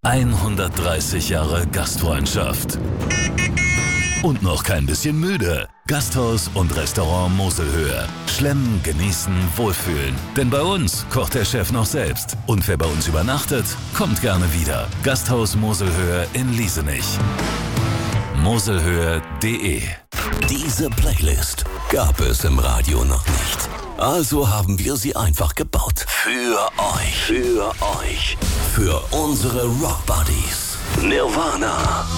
130 Jahre Gastfreundschaft. Und noch kein bisschen müde. Gasthaus und Restaurant Moselhöhe. Schlemmen, genießen, wohlfühlen. Denn bei uns kocht der Chef noch selbst. Und wer bei uns übernachtet, kommt gerne wieder. Gasthaus Moselhöhe in Liesenich. Moselhöhe.de. Diese Playlist gab es im Radio noch nicht. Also haben wir sie einfach gebaut. Für euch. Für unsere Rock Buddies. Nirvana.